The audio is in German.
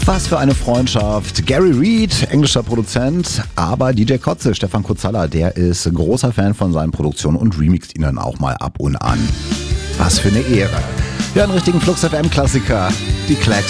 Was für eine Freundschaft. Gary Reed, englischer Produzent, aber DJ Kotze, Stefan Kutzalla, der ist großer Fan von seinen Produktionen und remixt ihn dann auch mal ab und an. Was für eine Ehre. Ja, einen richtigen Flux FM Klassiker. Die Clacks.